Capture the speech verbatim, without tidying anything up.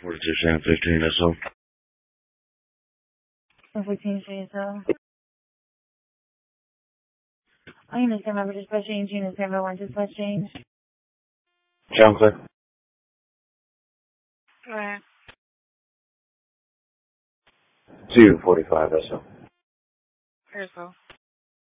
forty-two, Sam fifteen, S O. fifteen, S O. All units stand by for dispatch change. Unit stand by one dispatch change. Sound clear? Go ahead. two forty-five, S O. Here, so.